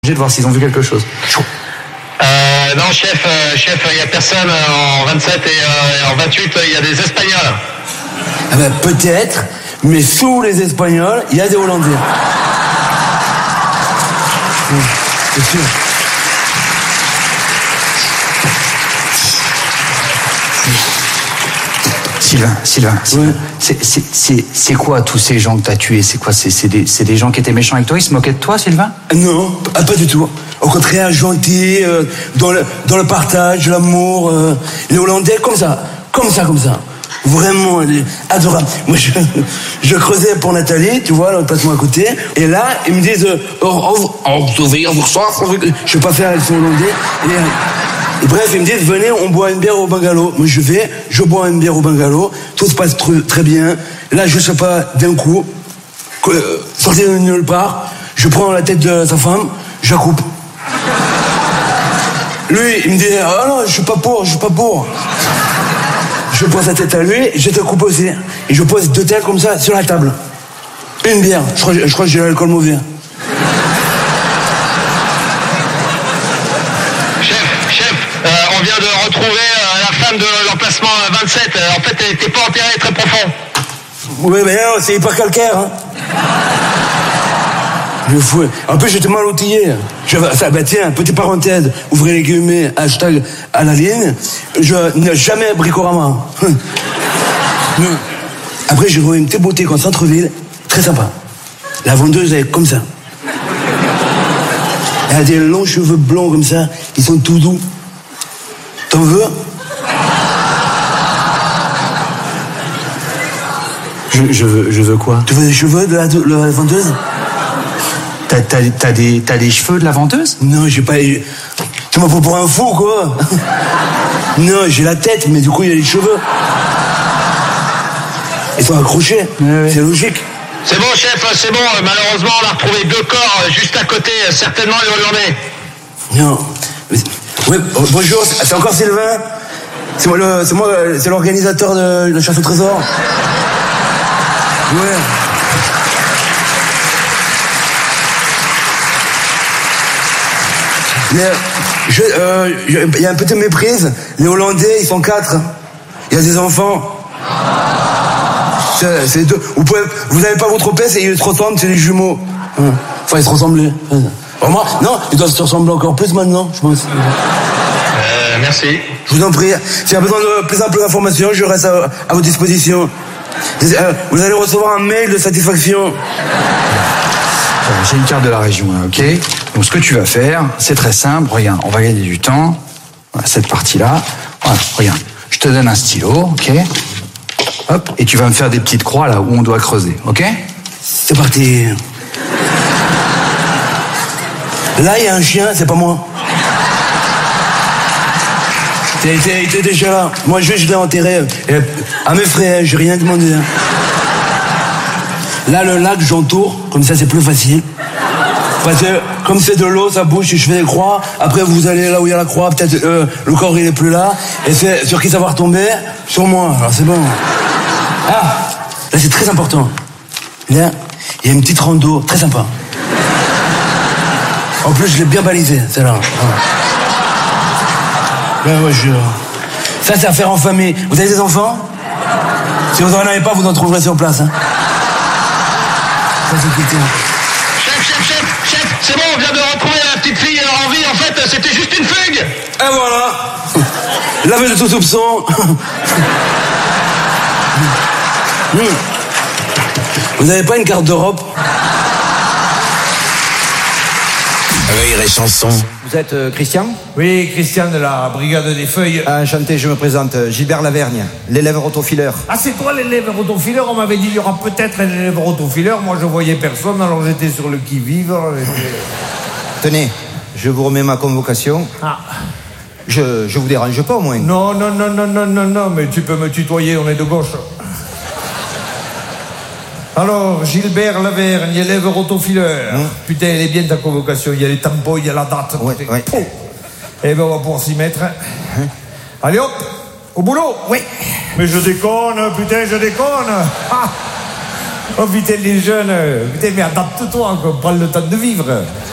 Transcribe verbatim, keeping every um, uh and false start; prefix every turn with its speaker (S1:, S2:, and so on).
S1: de voir s'ils ont vu quelque chose.
S2: Euh, non, chef, euh, chef, il n'y a personne en vingt-sept et euh, en vingt-huit, il y a des Espagnols.
S3: Ah ben, peut-être, mais sous les Espagnols, il y a des Hollandais. Oui, c'est sûr.
S1: Sylvain, Sylvain, Sylvain.
S3: Oui.
S1: C'est, c'est, c'est, c'est quoi tous ces gens que t'as tués? C'est quoi? C'est, c'est, des, c'est des gens qui étaient méchants avec toi? Ils se moquaient de toi, Sylvain?
S3: Non, ah, pas du tout. Au contraire, gentil, euh, dans, le, dans le partage, l'amour. Euh, les Hollandais, comme ça, comme ça, comme ça. Vraiment, elle est adorable. Moi, je, je creusais pour Nathalie, tu vois, le placement à côté. Et là, ils me disent, euh, oh, oh, oh, vous savez, vous ressortez. Je vais pas faire avec son Hollandais. Et, et bref, ils me disent, venez, on boit une bière au bungalow. Moi, je vais, je bois une bière au bungalow. Tout se passe tr- très bien. Là, je sais pas, d'un coup, euh, sorti de nulle part, je prends la tête de sa femme, je la coupe. Lui, il me dit, ah non, je suis pas pour, je suis pas pour. Je pose la tête à lui, je te coupe aussi. Et je pose deux têtes comme ça sur la table. Une bière. Je crois, je crois que j'ai l'alcool mauvais.
S2: Chef, chef, euh, on vient de retrouver euh, la femme de l'emplacement vingt-sept. Euh, en fait, elle n'était pas enterrée très profond.
S3: Oui, mais non, c'est hyper calcaire. Hein. Je fous. En plus, j'étais mal outillé. Je, ça, bah tiens, petite parenthèse, ouvrez les guillemets, hashtag à la ligne. Je n'ai jamais Bricorama. Après, j'ai trouvé une petite boutique en centre-ville, très sympa. La vendeuse, elle est comme ça. Elle a des longs cheveux blonds comme ça, ils sont tout doux. T'en veux?
S1: Je, je, veux, je veux quoi?
S3: Tu veux des cheveux de la, de la vendeuse?
S1: T'as, t'as, t'as, des, t'as des cheveux de la vendeuse?
S3: Non, j'ai pas... Tu m'as pris pour un fou, quoi. Non, j'ai la tête, mais du coup, il y a les cheveux. Ils sont accrochés.
S1: Ouais, ouais.
S3: C'est logique.
S2: C'est bon, chef, c'est bon. Malheureusement, on a retrouvé deux corps juste à côté, certainement les Hollandais.
S3: Non. Oui, bonjour, c'est encore Sylvain? C'est moi, le, c'est moi, c'est l'organisateur de la chasse au trésor. Ouais. Mais, je, euh, je, il y a un petit méprise. Les Hollandais, ils sont quatre. Il y a des enfants. C'est, c'est deux. Vous pouvez, vous n'avez pas vous tromper, c'est, ils se ressemblent, c'est des jumeaux. Enfin, ils se ressemblent. Vraiment? Non, ils doivent se ressembler encore plus maintenant, je pense.
S2: Euh, merci.
S3: Je vous en prie. S'il y a besoin de plus ample d'informations, je reste à, à votre disposition. Vous allez recevoir un mail de satisfaction.
S1: J'ai une carte de la région, là, ok? Donc, ce que tu vas faire, c'est très simple. Regarde, on va gagner du temps. Voilà, cette partie-là. Voilà, regarde. Je te donne un stylo, ok? Hop. Et tu vas me faire des petites croix, là, où on doit creuser, ok?
S3: C'est parti. Là, il y a un chien, c'est pas moi. T'es, t'es, t'es déjà là. Moi, je, je l'ai enterré. Et à mes frères, j'ai rien demandé. Là, le lac, j'entoure. Comme ça, c'est plus facile. Parce que, comme c'est de l'eau, ça bouge, je fais des croix. Après, vous allez là où il y a la croix. Peut-être euh, le corps, il est plus là. Et c'est sur qui ça va retomber? Sur moi. Alors, c'est bon. Ah, là, c'est très important. Là, il y a une petite rando. Très sympa. En plus, je l'ai bien balisé, celle-là. Ouais, ouais, je... Ça, c'est à faire en famille. Vous avez des enfants? Si vous en avez pas, vous en trouverez sur place. Hein. Ça, c'est quitté.
S2: Chef, chef, chef, chef, c'est bon, on vient de retrouver la petite fille en vie. En fait, c'était juste une fugue.
S3: Et voilà. Lavé de tout soupçon. Vous avez pas une carte d'Europe?
S4: Rire et chanson.
S5: Vous êtes euh, Christian?
S6: Oui, Christian de la Brigade des Feuilles.
S5: Enchanté, je me présente, Gilbert Lavergne, l'élève rotofileur.
S6: Ah, c'est toi l'élève rotofileur? On m'avait dit il y aura peut-être un élève rotofileur. Moi, je voyais personne, alors j'étais sur le qui-vive.
S5: Tenez, je vous remets ma convocation.
S6: Ah.
S5: Je, je vous dérange pas au moins?
S6: Non, non, non, non, non, non, non, mais tu peux me tutoyer, on est de gauche. Alors, Gilbert Lavergne, élève rotofileur. Hum. Putain, elle est bien ta convocation. Il y a les tampons, il y a la date.
S5: Ouais, ouais.
S6: Eh ben, on va pouvoir s'y mettre. Hum. Allez hop, au boulot.
S5: Oui.
S6: Mais je déconne, putain, je déconne. Ah. Oh putain, les jeunes. Putain, mais adapte-toi, quoi. Prends le temps de vivre.